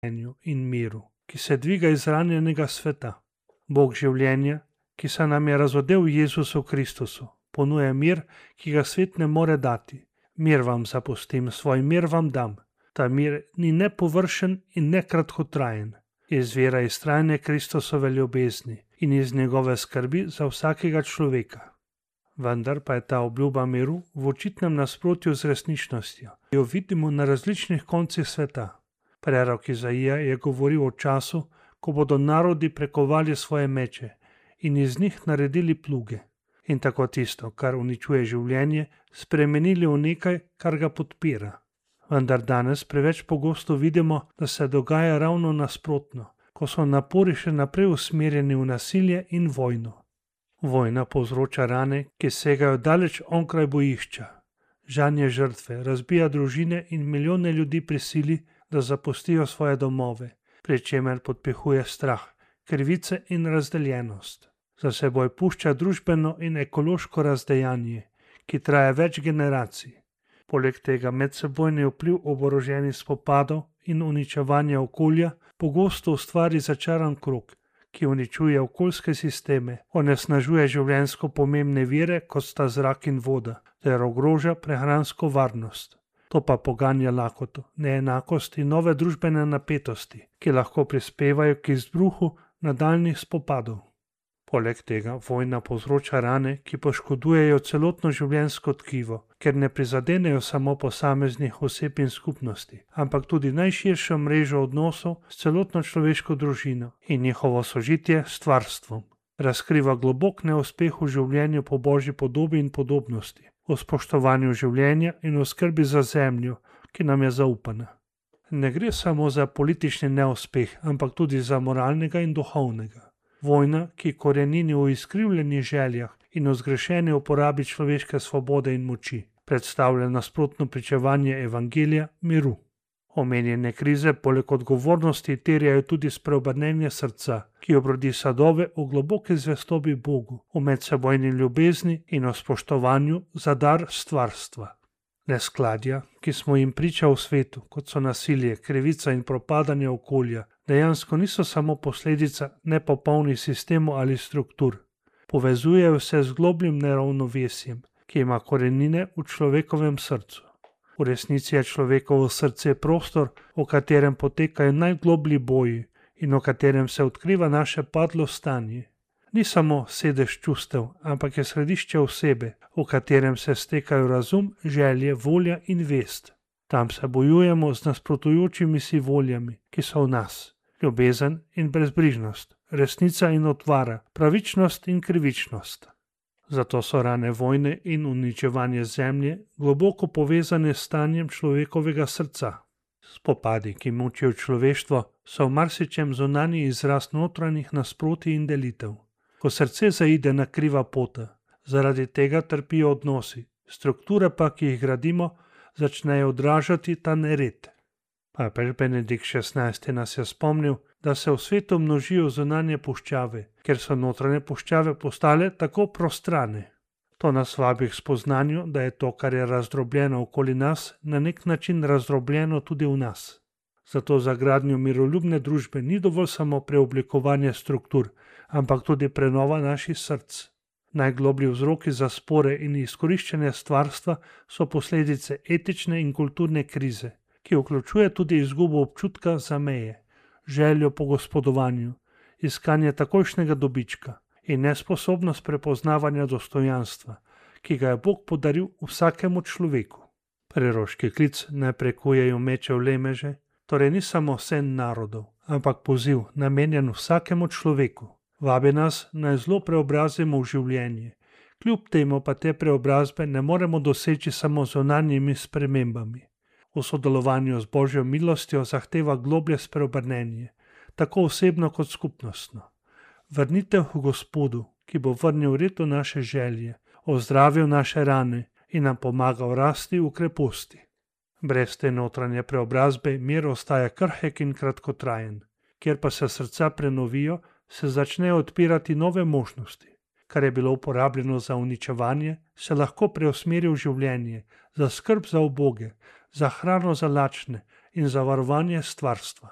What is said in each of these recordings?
življenju in miru, ki se dviga iz ranjenega sveta. Bog življenja, ki se nam je razodel v Jezusu Kristusu, ponuja mir, ki ga svet ne more dati. Mir vam zapustim, svoj mir vam dam. Ta mir ni ne površen in ne kratkotrajen. Izvira iz trajne Kristusove ljubezni in iz njegove skrbi za vsakega človeka. Vendar pa je ta obljuba miru v očitnem nasprotju z resničnostjo, ki jo vidimo na različnih koncih sveta. Prerok Izaija je govoril o času, ko bodo narodi prekovali svoje meče in iz njih naredili pluge in tako tisto, kar uničuje življenje, spremenili v nekaj, kar ga podpira. Vendar danes preveč pogosto vidimo, da se dogaja ravno nasprotno, ko so napori še naprej usmerjeni v nasilje in vojno. Vojna povzroča rane, ki segajo daleč onkraj bojišča. Žanje žrtve, razbija družine in milijone ljudi prisili, da zapustijo svoje domove, pri čemer podpihuje strah, krivice in razdeljenost. Za seboj pušča družbeno in ekološko razdejanje, ki traja več generacij. Poleg tega medsebojni vpliv oboroženih spopadov in uničevanja okolja pogosto ustvari začaran krog, ki uničuje okoljske sisteme, onesnažuje življenjsko pomembne vire, kot sta zrak in voda, ter ogroža prehransko varnost. To pa poganja lakoto, neenakost in nove družbene napetosti, ki lahko prispevajo k izbruhu nadaljnjih spopadov. Poleg tega vojna povzroča rane, ki poškodujejo celotno življenjsko tkivo, ker ne prizadenejo samo posameznih oseb in skupnosti, ampak tudi najširšo mrežo odnosov s celotno človeško družino in njihovo sožitje s stvarstvom. Razkriva globok neuspeh v življenju po božji podobi in podobnosti, o spoštovanju življenja in o skrbi za zemljo, ki nam je zaupana. Ne gre samo za politični neuspeh, ampak tudi za moralnega in duhovnega. Vojna, ki korenini v izkrivljenih željah in v zgrešeni uporabi človeške svobode in moči, predstavlja nasprotno pričevanje evangelija miru. Omenjene krize poleg odgovornosti terjajo tudi spreobrnenje srca, ki obrodi sadove v globoki zvestobi Bogu, v medsebojni ljubezni in o spoštovanju za dar stvarstva. Neskladja, ki smo jim priča v svetu, kot so nasilje, krivica in propadanje okolja, dejansko niso samo posledica nepopolnih sistemov ali struktur. Povezujejo se z globljim neravnovesjem, ki ima korenine v človekovem srcu. V resnici je človekovo srce prostor, v katerem potekajo najgloblji boji in v katerem se odkriva naše padlo stanje. Ni samo sedež čustev, ampak je središče osebe, v katerem se stekajo razum, želje, volja in vest. Tam se bojujemo z nasprotujočimi si voljami, ki so v nas. Ljubezen in brezbrižnost, resnica in otvara, pravičnost in krivičnost. Zato so rane vojne in uničevanje zemlje globoko povezane s stanjem človekovega srca. Spopadi, ki mučijo človeštvo, so v marsičem zunanji izraz notranjih nasprotij in delitev. Ko srce zaide na kriva pota, zaradi tega trpijo odnosi, strukture pa, ki jih gradimo, začnejo odražati ta nered. Papež Benedikt XVI nas je spomnil, da se v svetu množijo zunanje puščave, ker so notranje puščave postale tako prostrane. To nas vabi k spoznanju, da je to, kar je razdrobljeno okoli nas, na nek način razdrobljeno tudi v nas. Zato za gradnjo miroljubne družbe ni dovolj samo preoblikovanje struktur, ampak tudi prenova naših src. Najgloblji vzroki za spore in izkoriščanje stvarstva so posledice etične in kulturne krize, ki vključuje tudi izgubo občutka za meje, željo po gospodovanju, iskanje takojšnjega dobička in nesposobnost prepoznavanja dostojanstva, ki ga je Bog podaril vsakemu človeku. Preroški klic naj prekujejo meče v lemeže, torej ni samo sen narodov, ampak poziv namenjen vsakemu človeku. Vabi nas, naj zlo preobrazimo v življenje, kljub temu pa te preobrazbe ne moremo doseči samo z zunanjimi spremembami. V sodelovanju z Božjo milostjo zahteva globlje spreobrnenje, tako osebno kot skupnostno. Vrnitev k Gospodu, ki bo vrnil red v naše želje, ozdravil naše rane in nam pomagal rasti v kreposti. Brez te notranje preobrazbe mir ostaja krhek in kratkotrajen, kjer pa se srca prenovijo, se začnejo odpirati nove možnosti. Kar je bilo uporabljeno za uničevanje, se lahko preusmeri v življenje, za skrb za uboge, za hrano za lačne in za varovanje stvarstva.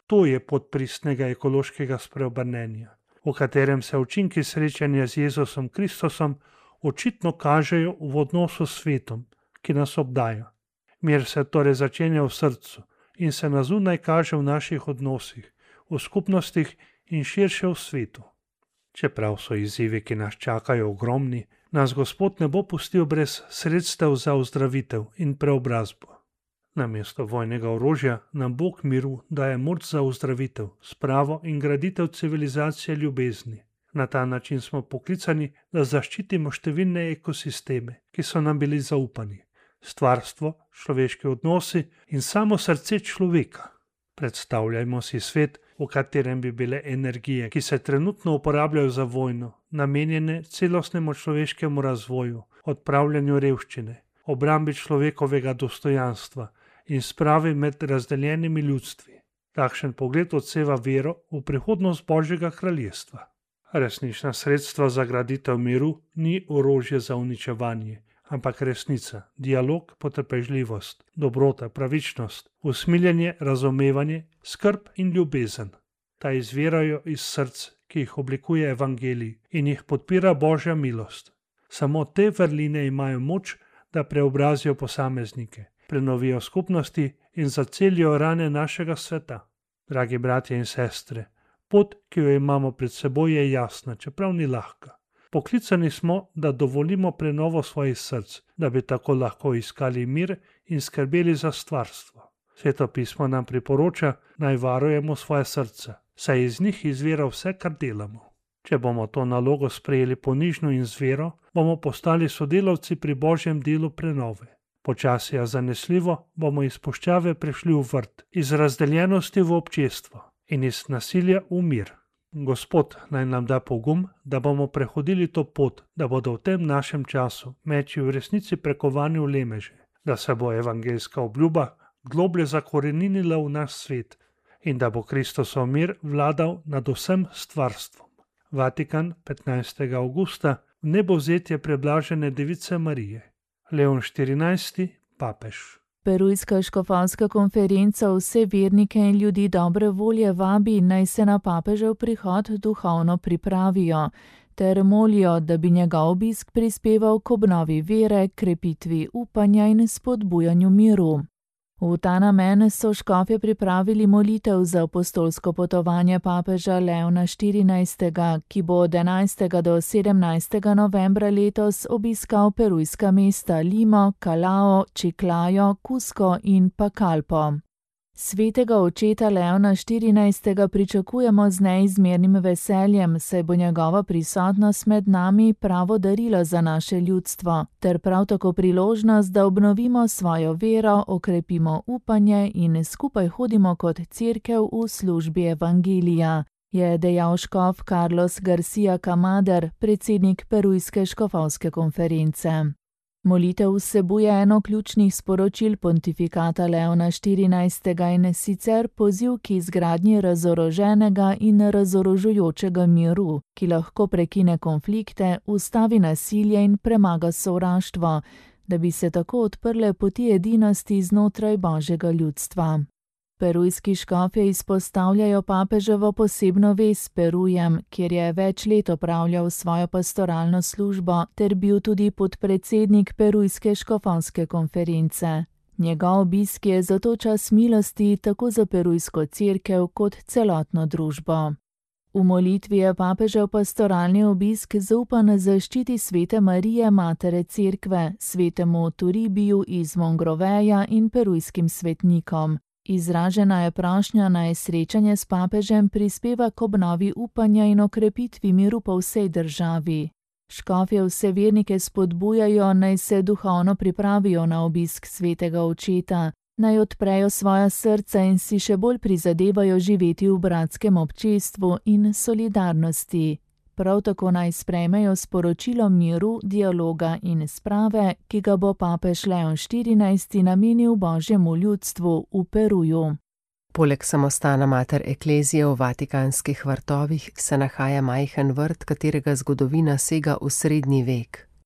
To je pot pristnega ekološkega spreobrnenja, v katerem se učinki srečanja z Jezusom Kristusom očitno kažejo v odnosu s svetom, ki nas obdaja. Mir se torej začenja v srcu in se na zunaj kaže v naših odnosih, v skupnostih in širše v svetu. Čeprav so izzivi, ki nas čakajo, ogromni, nas Gospod ne bo pustil brez sredstev za ozdravitev in preobrazbo. Namesto vojnega orožja nam Bog miru daje moč za ozdravitev, spravo in graditev civilizacije ljubezni. Na ta način smo poklicani, da zaščitimo številne ekosisteme, ki so nam bili zaupani. Stvarstvo, človeški odnosi in samo srce človeka. Predstavljajmo si svet, v katerem bi bile energije, ki se trenutno uporabljajo za vojno, namenjene celostnemu človeškemu razvoju, odpravljanju revščine, obrambi človekovega dostojanstva in spravi med razdeljenimi ljudstvi. Takšen pogled odseva vero v prihodnost Božjega kraljestva. Resnična sredstva za graditev miru ni orožje za uničevanje, ampak resnica, dialog, potrpežljivost, dobrota, pravičnost, usmiljenje, razumevanje, skrb in ljubezen. Ta izvirajo iz src, ki jih oblikuje evangelij in jih podpira Božja milost. Samo te vrline imajo moč, da preobrazijo posameznike, prenovijo skupnosti in zacelijo rane našega sveta. Dragi bratje in sestre, pot, ki jo imamo pred seboj, je jasna, čeprav ni lahka. Poklicani smo, da dovolimo prenovo svojih src, da bi tako lahko iskali mir in skrbeli za stvarstvo. Sveto pismo nam priporoča, naj varujemo svoje srce, saj iz njih izvira vse, kar delamo. Če bomo to nalogo sprejeli ponižno in z vero, bomo postali sodelavci pri Božjem delu prenove. Počasi, a zanesljivo bomo iz puščave prišli v vrt, iz razdeljenosti v občestvo in iz nasilja v mir. Gospod naj nam da pogum, da bomo prehodili to pot, da bodo v tem našem času meči v resnici prekovani v lemeže, da se bo evangeljska obljuba globlje zakoreninila v naš svet in da bo Kristusov mir vladal nad vsem stvarstvom. Vatikan, 15. avgusta, nebovzetje preblažene device Marije. Leon XIV, papež. Perujska škofovska konferenca vse vernike in ljudi dobre volje vabi, naj se na papežev prihod duhovno pripravijo, ter molijo, da bi njegov obisk prispeval k obnovi vere, krepitvi upanja in spodbujanju miru. V ta namen so škofje pripravili molitev za apostolsko potovanje papeža Leona XIV., ki bo od 11. do 17. novembra letos obiskal perujska mesta Limo, Callao, Chiclayo, Cusco in Pacalpo. Svetega očeta Leona XIV. Pričakujemo z neizmernim veseljem, saj bo njegova prisotnost med nami pravo darilo za naše ljudstvo, ter prav tako priložnost, da obnovimo svojo vero, okrepimo upanje in skupaj hodimo kot cerkev v službi evangelija, je dejal škof Carlos Garcia Camader, predsednik Perujske škofovske konference. Molitev vsebuje eno ključnih sporočil pontifikata Leona XIV. In sicer poziv k izgradnji razoroženega in razorožujočega miru, ki lahko prekine konflikte, ustavi nasilje in premaga sovraštvo, da bi se tako odprle poti edinosti znotraj Božjega ljudstva. Perujski škofje izpostavljajo papeževo posebno vez s Perujem, kjer je več let opravljal svojo pastoralno službo ter bil tudi podpredsednik Perujske škofovske konference. Njegov obisk je zato čas milosti tako za perujsko cerkev kot celotno družbo. V molitvi je papežev pastoralni obisk zaupan zaščiti svete Marije, matere cerkve, svetemu Turibiju iz Mongroveja in perujskim svetnikom. Izražena je prošnja, naj srečanje s papežem prispeva k obnovi upanja in okrepitvi miru po vsej državi. Škofje vse vernike spodbujajo, naj se duhovno pripravijo na obisk svetega očeta, naj odprejo svoja srca in si še bolj prizadevajo živeti v bratskem občestvu in solidarnosti. Prav tako naj sprejmejo sporočilo miru, dialoga in sprave, ki ga bo papež Leon XIV. Namenil Božjemu ljudstvu v Peruju. Poleg samostana Mater Ecclesiae v Vatikanskih vrtovih se nahaja majhen vrt, katerega zgodovina sega v srednji vek.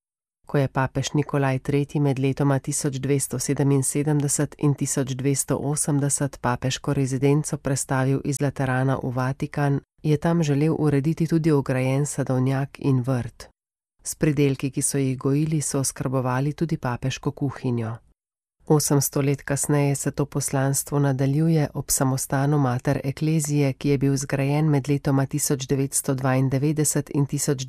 Ko je papež Nikolaj III. Med letoma 1277 in 1280 papeško rezidenco prestavil iz Laterana v Vatikan, je tam želel urediti tudi ograjen sadovnjak in vrt. S pridelki, ki so jih gojili, so oskrbovali tudi papeško kuhinjo. 800 let kasneje se to poslanstvo nadaljuje ob samostanu Mater Ecclesiae, ki je bil zgrajen med letoma 1992 in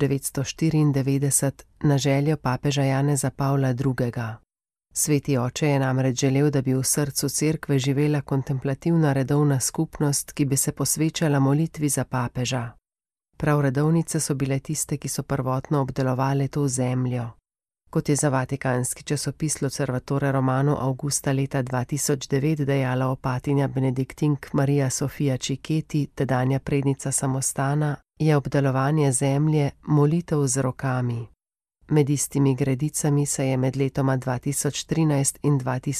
1994 na željo papeža Janeza Pavla II. Sveti oče je namreč želel, da bi v srcu cerkve živela kontemplativna redovna skupnost, ki bi se posvečala molitvi za papeža. Prav redovnice so bile tiste, ki so prvotno obdelovale to zemljo. Kot je za vatikanski časopis L'Osservatore Romano avgusta leta 2009 dejala opatinja benediktink Marija Sofia Cicchetti, tedanja prednica samostana, je obdelovanje zemlje molitev z rokami. Med istimi gredicami se je med letoma 2013 in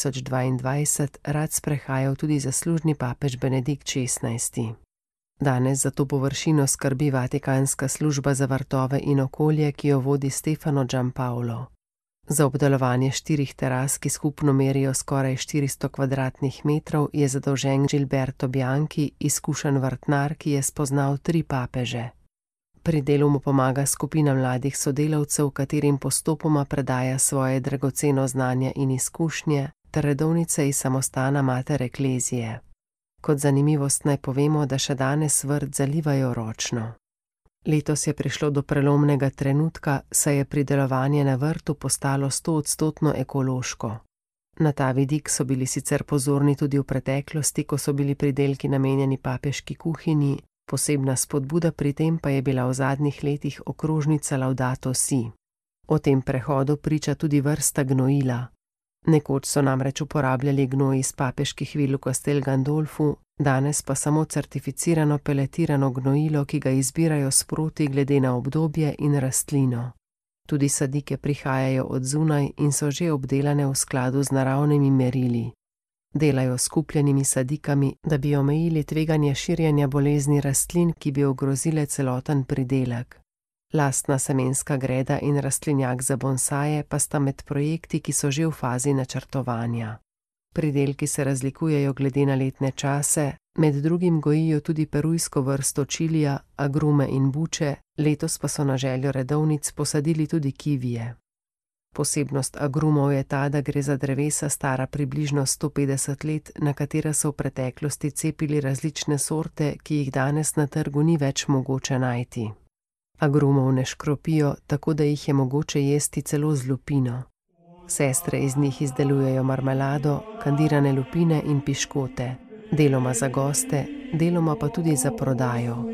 2022 rad sprehajal tudi zaslužni papež Benedikt XVI. Danes za to površino skrbi Vatikanska služba za vrtove in okolje, ki jo vodi Stefano Giampaolo. Za obdelovanje 4 teras, ki skupno merijo skoraj 400 kvadratnih metrov, je zadolžen Gilberto Bianchi, izkušen vrtnar, ki je spoznal 3 papeže. Pri delu mu pomaga skupina mladih sodelavcev, katerim postopoma predaja svoje dragoceno znanje in izkušnje, ter redovnice iz samostana Mater Ecclesiae. Kot zanimivost naj povemo, da še danes vrt zalivajo ročno. Letos je prišlo do prelomnega trenutka, saj je pridelovanje na vrtu postalo 100% ekološko. Na ta vidik so bili sicer pozorni tudi v preteklosti, ko so bili pridelki namenjeni papeški kuhinji, posebna spodbuda pri tem pa je bila v zadnjih letih okrožnica Laudato Si. O tem prehodu priča tudi vrsta gnojila. Nekoč so namreč uporabljali gnoj iz papeških vil v Castel Gandolfu, danes pa samo certificirano peletirano gnojilo, ki ga izbirajo sproti glede na obdobje in rastlino. Tudi sadike prihajajo od zunaj in so že obdelane v skladu z naravnimi merili. Delajo s kupljenimi sadikami, da bi omejili tveganje širjenja bolezni rastlin, ki bi ogrozile celoten pridelek. Lastna semenska greda in rastlinjak za bonsaje pa sta med projekti, ki so že v fazi načrtovanja. Pridelki se razlikujejo glede na letne čase, med drugim gojijo tudi perujsko vrsto čilija, agrume in buče, letos pa so na željo redovnic posadili tudi kivije. Posebnost agrumov je ta, da gre za drevesa stara približno 150 let, na katera so v preteklosti cepili različne sorte, ki jih danes na trgu ni več mogoče najti. Agrumov ne škropijo, tako da jih je mogoče jesti celo z lupino. Sestre iz njih izdelujejo marmelado, kandirane lupine in piškote, deloma za goste, deloma pa tudi za prodajo.